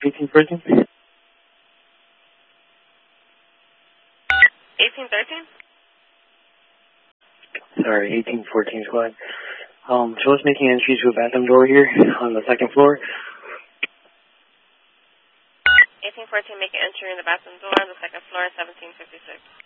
1813? 1813? Sorry, 1814 squad. Show us making entry to a bathroom door here on the second floor. 1814 making entry in the bathroom door on the second floor, 1756.